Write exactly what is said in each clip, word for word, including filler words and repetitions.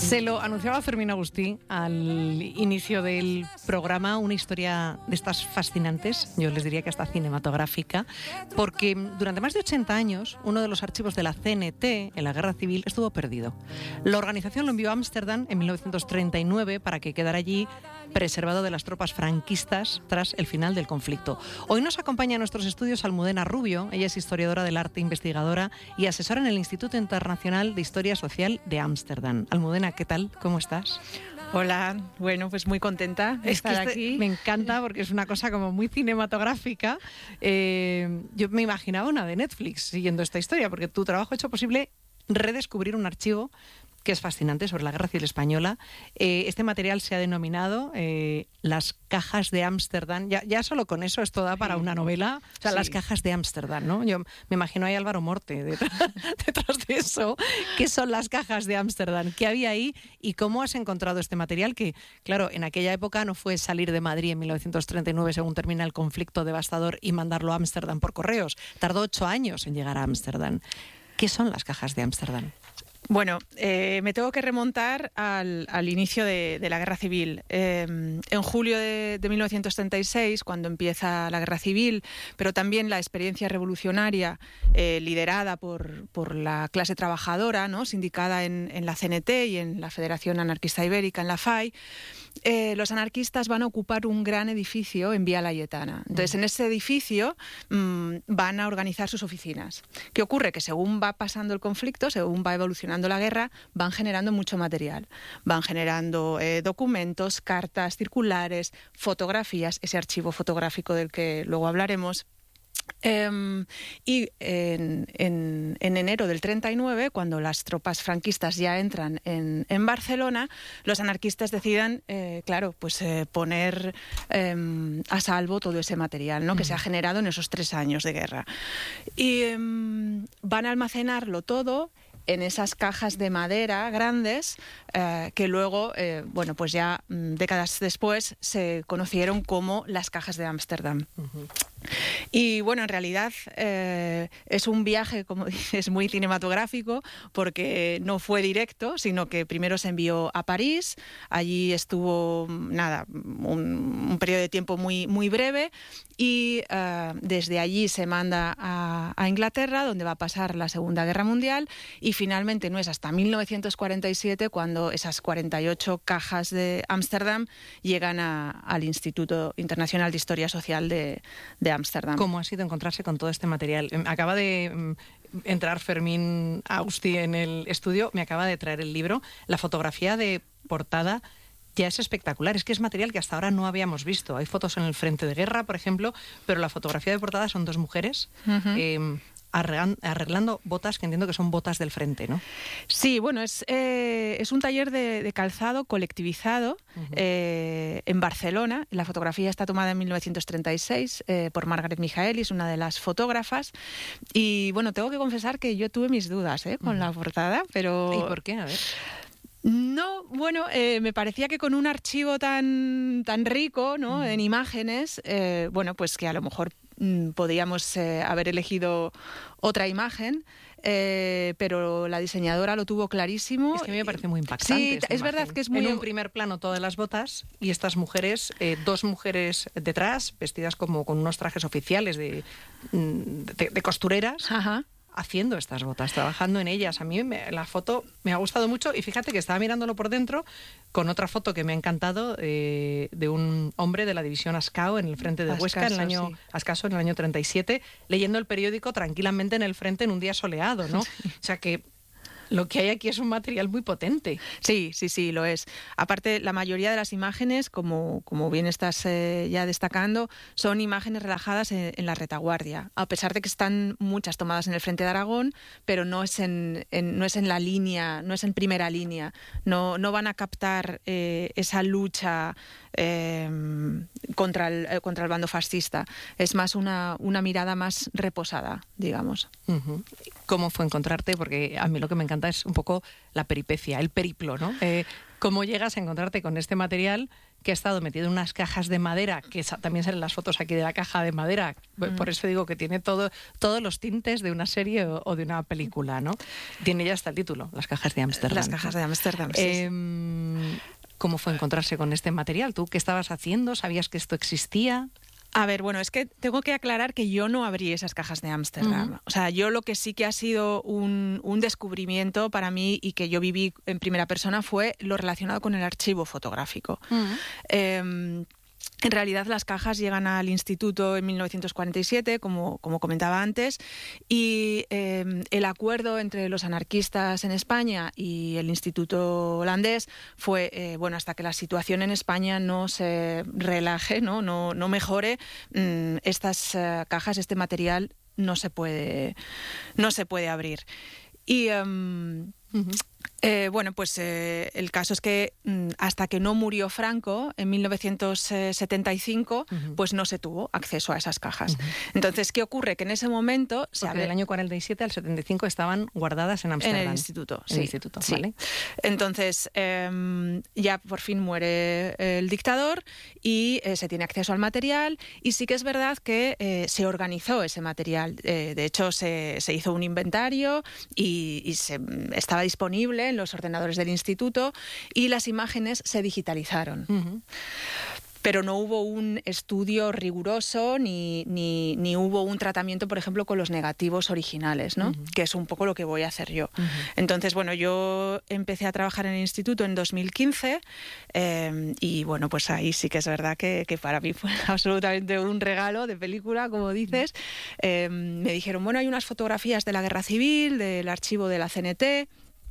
Se lo anunciaba Fermín Agustí al inicio del programa, una historia de estas fascinantes, yo les diría que hasta cinematográfica, porque durante más de ochenta años uno de los archivos de la C N T en la Guerra Civil estuvo perdido. La organización lo envió a Ámsterdam en mil novecientos treinta y nueve para que quedara allí preservado de las tropas franquistas tras el final del conflicto. Hoy nos acompaña en nuestros estudios Almudena Rubio. Ella es historiadora del arte, investigadora y asesora en el Instituto Internacional de Historia Social de Ámsterdam. Almudena, ¿qué tal? ¿Cómo estás? Hola, bueno, pues muy contenta de es estar que este aquí. Me encanta porque es una cosa como muy cinematográfica. Eh, yo me imaginaba una de Netflix siguiendo esta historia, porque tu trabajo ha hecho posible redescubrir un archivo que es fascinante sobre la Guerra Civil Española. Eh, este material se ha denominado eh, las cajas de Ámsterdam. Ya, ya solo con eso esto da para una novela. O sea, sí. Las cajas de Ámsterdam, ¿no? Yo me imagino ahí a Álvaro Morte detrás, detrás de eso. ¿Qué son las cajas de Ámsterdam? ¿Qué había ahí? ¿Y cómo has encontrado este material? Que, claro, en aquella época no fue salir de Madrid en mil novecientos treinta y nueve, según termina el conflicto devastador, y mandarlo a Ámsterdam por correos. Tardó ocho años en llegar a Ámsterdam. ¿Qué son las cajas de Ámsterdam? Bueno, eh, me tengo que remontar al, al inicio de, de la Guerra Civil. Eh, en julio de, de mil novecientos treinta y seis, cuando empieza la Guerra Civil, pero también la experiencia revolucionaria eh, liderada por, por la clase trabajadora, ¿no?, sindicada en, en la C N T y en la Federación Anarquista Ibérica, en la F A I, eh, los anarquistas van a ocupar un gran edificio en Vía Layetana. Entonces, en ese edificio mmm, van a organizar sus oficinas. ¿Qué ocurre? Que según va pasando el conflicto, según va evolucionando la guerra, van generando mucho material. Van generando eh, documentos, cartas, circulares, fotografías, ese archivo fotográfico del que luego hablaremos. Um, y en, en, en enero del treinta y nueve, cuando las tropas franquistas ya entran en, en Barcelona, los anarquistas decidan, eh, claro, pues eh, poner eh, a salvo todo ese material, ¿no?, mm. que se ha generado en esos tres años de guerra. Y eh, van a almacenarlo todo en esas cajas de madera grandes eh, que luego, eh, bueno, pues ya mm, décadas después se conocieron como las cajas de Ámsterdam. Uh-huh. Y bueno, en realidad eh, es un viaje, como dices, muy cinematográfico, porque no fue directo, sino que primero se envió a París. Allí estuvo, nada, un, un periodo de tiempo muy, muy breve, y uh, desde allí se manda a, a Inglaterra, donde va a pasar la Segunda Guerra Mundial, y finalmente no es hasta mil novecientos cuarenta y siete cuando esas cuarenta y ocho cajas de Ámsterdam llegan a, al Instituto Internacional de Historia Social de, de Ámsterdam. ¿Cómo ha sido encontrarse con todo este material? Acaba de entrar Fermín Agustí en el estudio, me acaba de traer el libro. La fotografía de portada ya es espectacular, es que es material que hasta ahora no habíamos visto. Hay fotos en el frente de guerra, por ejemplo, pero la fotografía de portada son dos mujeres uh-huh. eh, arreglando, arreglando botas, que entiendo que son botas del frente, ¿no? Sí, bueno, es, eh, es un taller de, de calzado colectivizado uh-huh. eh, en Barcelona. La fotografía está tomada en mil novecientos treinta y seis eh, por Margaret Michaelis, una de las fotógrafas. Y bueno, tengo que confesar que yo tuve mis dudas eh, con uh-huh. la portada, pero... ¿Y por qué? A ver... No, bueno, eh, me parecía que con un archivo tan, tan rico, ¿no?, en imágenes, eh, bueno, pues que a lo mejor mm, podíamos eh, haber elegido otra imagen, eh, pero la diseñadora lo tuvo clarísimo. Es que a mí me parece muy impactante. Sí, es imagen. verdad que es muy... En un primer plano todas las botas y estas mujeres, eh, dos mujeres detrás, vestidas como con unos trajes oficiales de, de, de costureras. Ajá. Haciendo estas botas, trabajando en ellas. A mí me, la foto me ha gustado mucho y fíjate que estaba mirándolo por dentro con otra foto que me ha encantado eh, de un hombre de la división Ascao en el frente de Ascaso, Huesca en el año sí. Ascaso en el año treinta y siete, leyendo el periódico tranquilamente en el frente en un día soleado, ¿no? Sí. O sea que lo que hay aquí es un material muy potente. Sí, sí, sí, lo es. Aparte, la mayoría de las imágenes, como, como bien estás eh, ya destacando, son imágenes relajadas en, en la retaguardia, a pesar de que están muchas tomadas en el frente de Aragón, pero no es en, en, no es en la línea, no es en primera línea. No, no van a captar eh, esa lucha eh, contra, el, eh, contra el bando fascista. Es más una, una mirada más reposada, digamos. Uh-huh. ¿Cómo fue encontrarte? Porque a mí lo que me encanta es un poco la peripecia, el periplo, ¿no? Eh, ¿Cómo llegas a encontrarte con este material que ha estado metido en unas cajas de madera, que esa, también salen las fotos aquí de la caja de madera, mm. por eso digo que tiene todo, todos los tintes de una serie o, o de una película, ¿no? Tiene ya hasta el título, Las cajas de Ámsterdam. Las cajas de Ámsterdam, sí. Eh, ¿Cómo fue encontrarse con este material? ¿Tú qué estabas haciendo? ¿Sabías que esto existía? A ver, bueno, es que tengo que aclarar que yo no abrí esas cajas de Ámsterdam. Uh-huh. O sea, yo lo que sí que ha sido un, un descubrimiento para mí y que yo viví en primera persona fue lo relacionado con el archivo fotográfico. Uh-huh. Eh, En realidad las cajas llegan al instituto en mil novecientos cuarenta y siete, como, como comentaba antes, y eh, el acuerdo entre los anarquistas en España y el instituto holandés fue, eh, bueno, hasta que la situación en España no se relaje, no, no, no mejore, mmm, estas uh, cajas, este material no se puede, no se puede abrir. Y... Um, uh-huh. Eh, bueno, pues eh, el caso es que mm, hasta que no murió Franco en mil novecientos setenta y cinco, uh-huh. pues no se tuvo acceso a esas cajas. Uh-huh. Entonces, ¿qué ocurre? Que en ese momento... Porque se del año cuarenta y siete al setenta y cinco estaban guardadas en Ámsterdam. En el instituto, sí. En el instituto, sí. ¿vale? Entonces, eh, ya por fin muere el dictador y eh, se tiene acceso al material, y sí que es verdad que eh, se organizó ese material. Eh, de hecho, se, se hizo un inventario y, y se, estaba disponible en los ordenadores del instituto, y las imágenes se digitalizaron. Uh-huh. Pero no hubo un estudio riguroso ni, ni, ni hubo un tratamiento, por ejemplo, con los negativos originales, ¿no? Uh-huh. Que es un poco lo que voy a hacer yo. Uh-huh. Entonces, bueno, yo empecé a trabajar en el instituto en dos mil quince eh, y, bueno, pues ahí sí que es verdad que, que para mí fue absolutamente un regalo de película, como dices. Eh, me dijeron, bueno, hay unas fotografías de la Guerra Civil, del archivo de la C N T...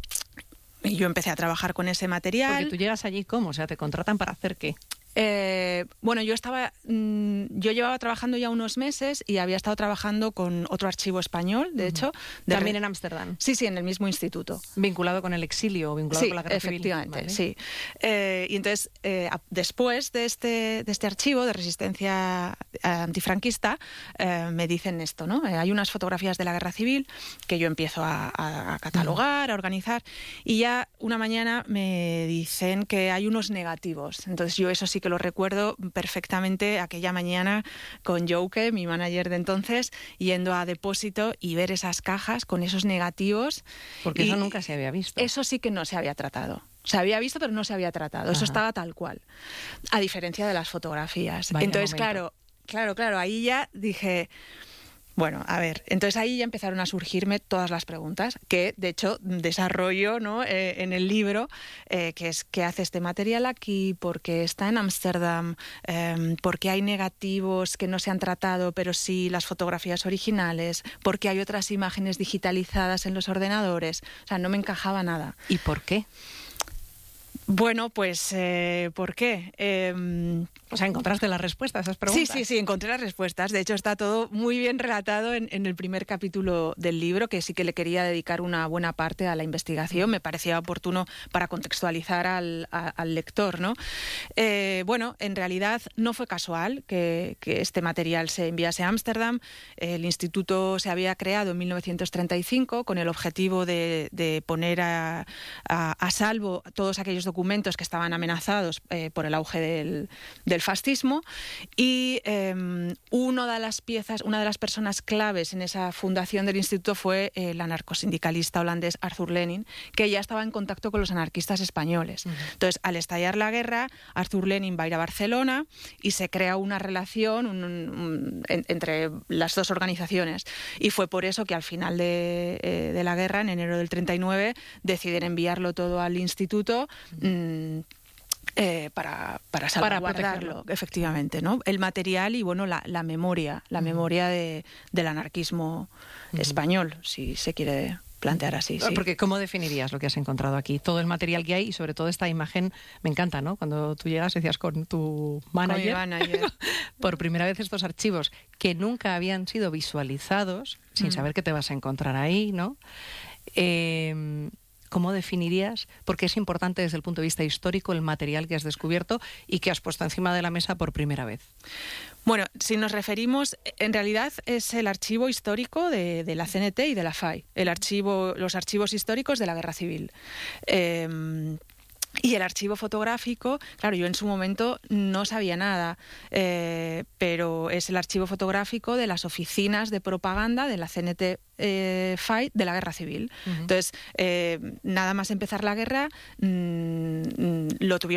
Y yo empecé a trabajar con ese material. Porque tú llegas allí, ¿cómo? O sea, ¿te contratan para hacer qué? Eh, bueno, yo estaba, mmm, yo llevaba trabajando ya unos meses y había estado trabajando con otro archivo español, de uh-huh. hecho. De ¿También re... en Ámsterdam? Sí, sí, en el mismo instituto. ¿Vinculado con el exilio o vinculado sí, con la guerra civil? Efectivamente, vale. sí. Eh, y entonces, eh, después de este, de este archivo de resistencia antifranquista, eh, me dicen esto, ¿no? Eh, hay unas fotografías de la guerra civil que yo empiezo a, a, a catalogar, uh-huh. a organizar, y ya una mañana me dicen que hay unos negativos. Entonces yo eso sí que lo recuerdo perfectamente, aquella mañana con Jouke, mi manager de entonces, yendo a depósito y ver esas cajas con esos negativos. Porque eso nunca se había visto. Eso sí que no se había tratado. Se había visto, pero no se había tratado. Ajá. Eso estaba tal cual. A diferencia de las fotografías. Vaya entonces, momento. claro, claro, claro, ahí ya dije... Bueno, a ver, entonces ahí ya empezaron a surgirme todas las preguntas que, de hecho, desarrollo, ¿no? eh, en el libro, eh, que es ¿qué hace este material aquí? ¿Por qué está en Ámsterdam? Eh, ¿Por qué hay negativos que no se han tratado, pero sí las fotografías originales? ¿Por qué hay otras imágenes digitalizadas en los ordenadores? O sea, no me encajaba nada. ¿Y por qué? Bueno, pues, eh, ¿por qué? Eh, o sea, ¿encontraste las respuestas a esas preguntas? Sí, sí, sí, encontré las respuestas. De hecho, está todo muy bien relatado en, en el primer capítulo del libro, que sí que le quería dedicar una buena parte a la investigación. Me parecía oportuno para contextualizar al, a, al lector, ¿no? Eh, bueno, en realidad no fue casual que, que este material se enviase a Ámsterdam. El instituto se había creado en mil novecientos treinta y cinco con el objetivo de, de poner a, a, a salvo todos aquellos documentos que estaban amenazados eh, por el auge del, del fascismo, y eh, una de las piezas, una de las personas claves en esa fundación del instituto fue el anarcosindicalista holandés Arthur Lenin, que ya estaba en contacto con los anarquistas españoles. Uh-huh. Entonces, al estallar la guerra, Arthur Lenin va a ir a Barcelona y se crea una relación un, un, en, entre las dos organizaciones, y fue por eso que al final de, eh, de la guerra, en enero del treinta y nueve, deciden enviarlo todo al instituto. Mm, eh, para, para salvaguardarlo, efectivamente, ¿no? El material y, bueno, la, la memoria, la uh-huh. memoria de, del anarquismo uh-huh. español, si se quiere plantear así. Sí. Porque ¿cómo definirías lo que has encontrado aquí? Todo el material que hay y sobre todo esta imagen, me encanta, ¿no? Cuando tú llegas, decías con tu manager, con mi manager. por primera vez estos archivos que nunca habían sido visualizados, sin uh-huh. saber qué te vas a encontrar ahí, ¿no? Eh... ¿Cómo definirías, porque es importante desde el punto de vista histórico, el material que has descubierto y que has puesto encima de la mesa por primera vez? Bueno, si nos referimos, en realidad es el archivo histórico de, de la C N T y de la F A I, el archivo, los archivos históricos de la Guerra Civil. Eh, Y el archivo fotográfico, claro, yo en su momento no sabía nada, eh, pero es el archivo fotográfico de las oficinas de propaganda de la C N T eh, Fight de la Guerra Civil. Uh-huh. Entonces, eh, nada más empezar la guerra, mmm, lo tuvieron